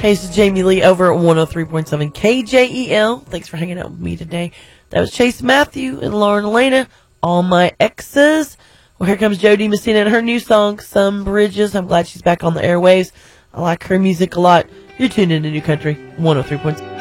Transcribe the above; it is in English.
Hey, this is Jamie Lee over at 103.7 KJEL. Thanks for hanging out with me today. That was Chase Matthew and Lauren Elena, All My Exes. Well, here comes Jody Messina and her new song, Some Bridges. I'm glad she's back on the airwaves. I like her music a lot. You're tuned into New Country 103.7.